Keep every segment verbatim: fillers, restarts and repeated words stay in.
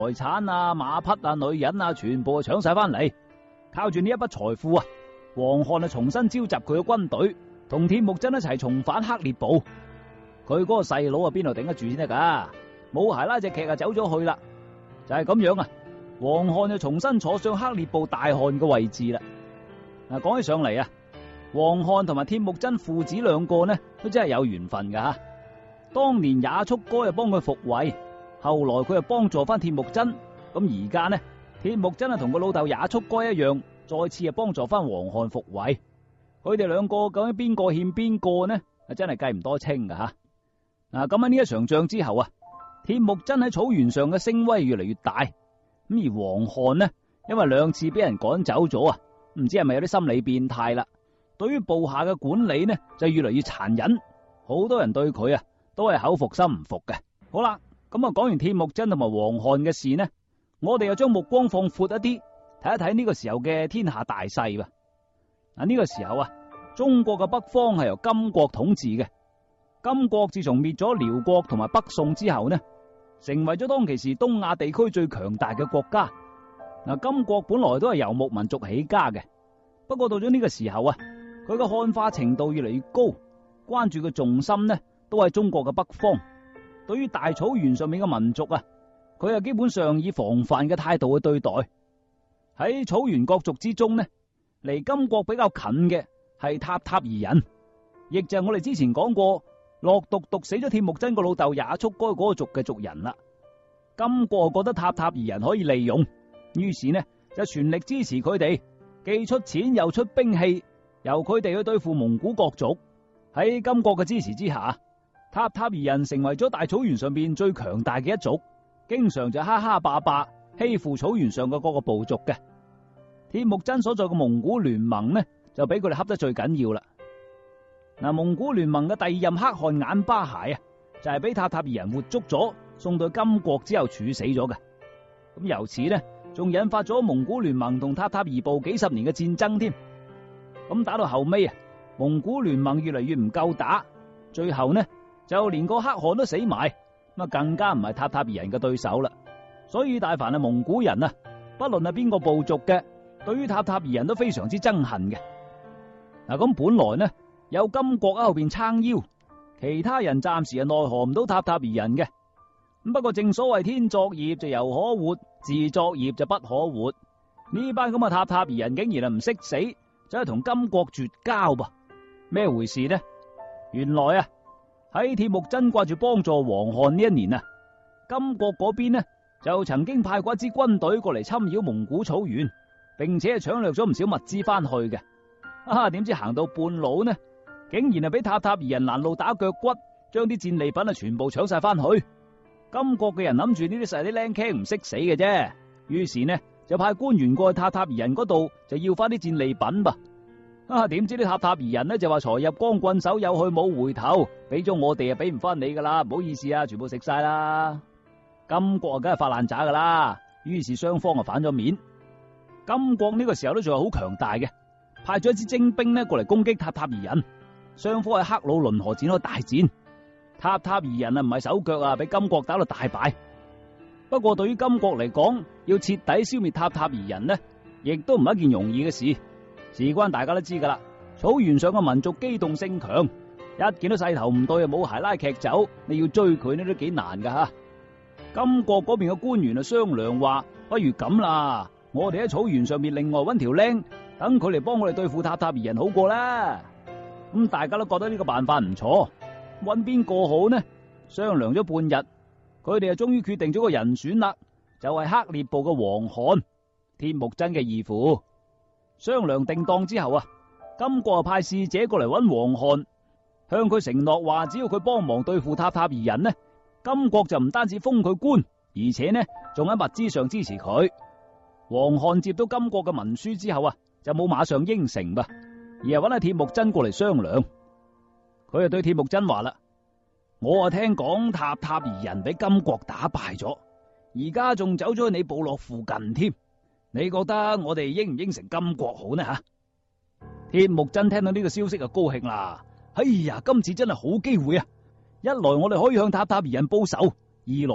財產啊、馬匹啊、女人啊，全部搶晒翻嚟。靠住呢一筆財富啊，黃漢啊重新召集佢嘅軍隊，同鐵木真一齊重返克烈部。佢嗰個細佬啊，邊度頂得住先得噶？冇鞋拉隻騎啊走咗去啦，就係咁樣啊。黃漢就重新坐上克烈部大汗嘅位置啦。嗱，講起上嚟啊，黃漢同埋鐵木真父子兩個呢，都真係有緣分噶吓。當年也速該啊幫佢復位，後來佢又幫助翻鐵木真。咁而家呢，鐵木真啊同個老豆也速該一樣，再次啊幫助翻黃漢復位。佢哋兩個究竟邊個欠邊個呢？啊，真係計唔多清噶吓。嗱，咁喺呢一場仗之後啊，鐵木真喺草原上嘅聲威越嚟越大。咁而黃漢呢，因為兩次俾人趕走咗啊，唔知係咪有啲心理變態啦？對於部下嘅管理呢，就越嚟越殘忍。好多人對佢啊，都係口服心唔服嘅。好啦，咁啊講完鐵木真同埋黃漢嘅事呢，我哋又將目光放闊一啲，睇一睇呢個時候嘅天下大勢吧。嗱，呢個時候啊，中國嘅北方係由金國統治嘅。金國自從滅咗遼國同埋北宋之後呢，成為咗當其時東亞地區最強大嘅國家。嗱，金國本來都係游牧民族起家嘅，不過到咗呢個時候啊，佢嘅漢化程度越嚟越高，關注嘅重心呢都係中國嘅北方。對於大草原上面嘅民族啊，佢係基本上以防範嘅態度去對待。喺草原各族之中呢，離金國比較近嘅係塔塔爾人，亦就係我哋之前講過落毒毒死咗鐵木真個老豆也速該嗰個族嘅族人啦。金國覺得塔塔爾人可以利用，於是呢就全力支持佢哋，既出錢又出兵器，由佢哋去對付蒙古各族。喺金國嘅支持之下，塔塔爾人成為咗大草原上邊最強大嘅一族，經常就蝦蝦霸霸欺負草原上嘅各個部族嘅。鐵木真所在嘅蒙古聯盟呢，就俾佢哋恰得最緊要啦。嗱，蒙古聯盟嘅第二任可汗眼巴鞋啊，就係俾塔塔爾人活捉咗，送到金國之後處死咗嘅。咁由此呢，仲引發咗蒙古聯盟同塔塔爾部幾十年嘅戰爭添。咁打到後尾啊，蒙古聯盟越嚟越唔夠打，最後呢就連個可汗都死埋，咁啊更加唔係塔塔爾人嘅對手啦。所以大凡係蒙古人啊，不論係邊個部族嘅，對於塔塔爾人都非常之憎恨嘅。嗱，咁本來呢有金國喺後邊撐腰，其他人暫時係奈何唔到塔塔爾人嘅。咁不過正所謂天作孽就猶可活，自作孽就不可活。呢班咁嘅塔塔爾人竟然係唔識死，就係同金國絕交噃。咩回事呢？原來啊喺鐵木真掛住幫助黃漢呢一年啊，金國嗰邊呢就曾經派過一支軍隊過嚟侵擾蒙古草原，並且係搶掠咗唔少物資翻去嘅。啊，點知行到半路呢，竟然係俾塔塔爾人攔路打腳骨，將啲戰利品啊全部搶晒翻去。金國嘅人諗住呢啲細啲僆僆唔識死嘅啫，於是呢就派官員過去塔塔爾人嗰度就要翻啲戰利品噃。啊，點知啲塔塔爾人呢就話財入光棍手，有去冇回頭，俾咗我哋啊俾唔翻你噶啦，唔好意思啊，全部食晒啦。金國啊梗係發爛渣噶啦，於是雙方啊反咗面。金國呢個時候都仲係好強大嘅，派咗一支精兵呢過嚟攻擊塔塔爾人，雙方喺克魯倫河展開大戰。塔塔爾人啊唔係手腳啊，俾金國打到大敗。不過對於金國嚟講，要徹底消滅塔塔爾人呢，亦都唔係一件容易嘅事。事關大家都知噶啦，草原上嘅民族機動性強，一見到勢頭唔對啊，冇鞋拉劇走，你要追佢呢都幾難噶吓。金國嗰邊嘅官員啊商量話，不如咁啦，我哋喺草原上面另外搵條僆，等佢嚟幫我哋對付塔塔爾人好過啦。咁大家都覺得呢個辦法唔錯。揾邊個好呢？商量咗半日，佢哋就終於決定咗個人選啦，就係克烈部嘅黃漢，鐵木真嘅義父。商量定當之後啊，金國派使者過嚟揾黃漢，向佢承諾話，只要佢幫忙對付塔塔爾人呢，金國就唔單止封佢官，而且呢仲喺物資上支持佢。黃漢接到金國嘅文書之後啊，就冇馬上應承噃，而係揾阿鐵木真過嚟商量。佢就對鐵木真話啦：我啊聽講塔塔爾人俾金國打敗咗，而家仲走咗去你部落附近添。你覺得我哋應唔應承金國好呢？吓，鐵木真聽到呢個消息就高興啦。哎呀，今次真係好機會啊！一來我哋可以向塔塔爾人報仇，二來呢，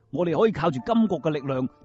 我哋可以靠住金國嘅力量